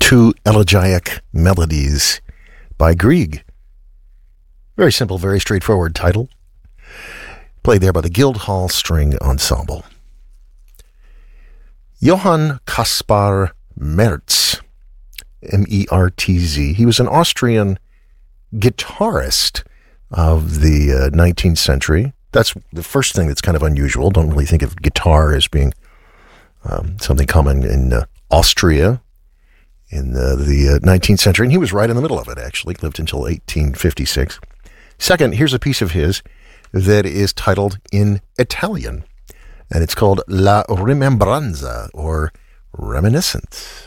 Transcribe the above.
Two Elegiac Melodies by Grieg. Very simple, very straightforward title. Played there by the Guildhall String Ensemble. Johann Caspar Merz, M-E-R-T-Z. He was an Austrian guitarist of the 19th century. That's the first thing that's kind of unusual. Don't really think of guitar as being something common in Austria in the 19th century. And he was right in the middle of it, actually. Lived until 1856. Second, here's a piece of his that is titled in Italian. And it's called La Rimembranza, or Reminiscence.